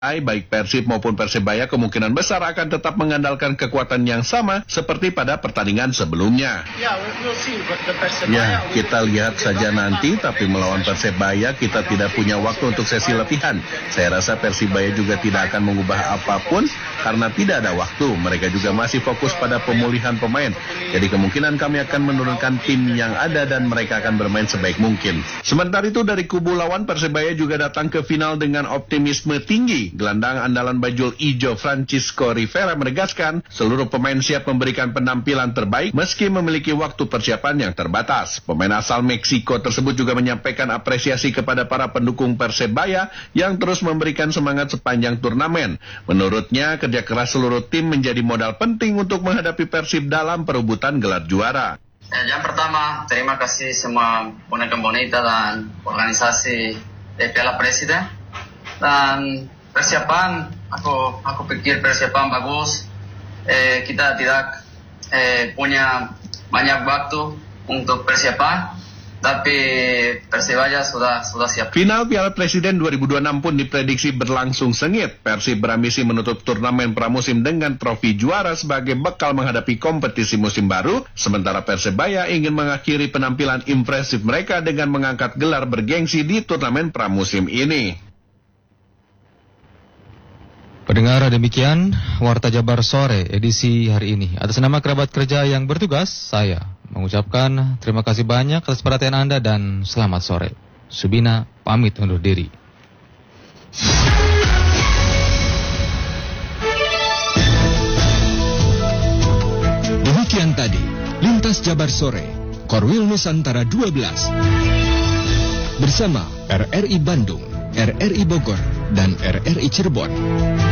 baik Persib maupun Persebaya kemungkinan besar akan tetap mengandalkan kekuatan yang sama seperti pada pertandingan sebelumnya. Ya, kita lihat saja nanti, tapi melawan Persebaya kita tidak punya waktu untuk sesi latihan. Saya rasa Persebaya juga tidak akan mengubah apapun karena tidak ada waktu. Mereka juga masih fokus pada pemulihan pemain. Jadi kemungkinan kami akan menurunkan tim yang ada dan mereka akan bermain sebaik mungkin. Sementara itu dari kubu lawan, Persebaya juga datang ke final dengan optimisme tinggi. Gelandang andalan bajul ijo Francisco Rivera menegaskan seluruh pemain siap memberikan penampilan terbaik meski memiliki waktu persiapan yang terbatas. Pemain asal Meksiko tersebut juga menyampaikan apresiasi kepada para pendukung Persebaya yang terus memberikan semangat sepanjang turnamen. Menurutnya, kerja keras seluruh tim menjadi modal penting untuk menghadapi Persib dalam perebutan gelar juara. Yang pertama, terima kasih semua boneka-boneka dan organisasi Piala Presiden. Dan persiapan, aku pikir persiapan bagus. Kita tidak punya banyak waktu untuk persiapan, tapi Persebaya sudah siap. Final Piala Presiden 2026 pun diprediksi berlangsung sengit. Persib berambisi menutup turnamen pramusim dengan trofi juara sebagai bekal menghadapi kompetisi musim baru, sementara Persebaya ingin mengakhiri penampilan impresif mereka dengan mengangkat gelar bergengsi di turnamen pramusim ini. Pendengar, demikian Warta Jabar Sore edisi hari ini. Atas nama kerabat kerja yang bertugas, saya mengucapkan terima kasih banyak atas perhatian Anda dan selamat sore. Subina pamit undur diri. Demikian tadi Lintas Jabar Sore, Korwil Nusantara 12 bersama RRI Bandung, RRI Bogor, dan RRI Cirebon.